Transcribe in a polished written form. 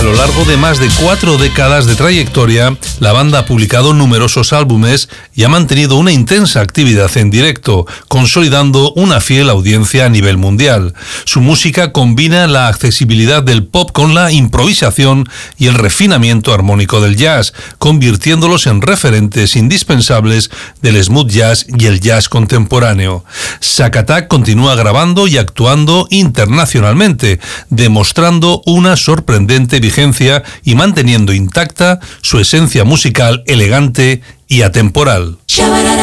lo largo de más de 4 décadas de trayectoria, la banda ha publicado numerosos álbumes y ha mantenido una intensa actividad en directo, consolidando una fiel audiencia a nivel mundial. Su música combina la accesibilidad del pop con la improvisación y el refinamiento armónico del jazz, convirtiéndolos en referentes indispensables del smooth jazz y el jazz contemporáneo. Sack Attack continúa grabando y actuando internacionalmente, demostrando una sorprendente vigencia y manteniendo intacta su esencia musical elegante y atemporal.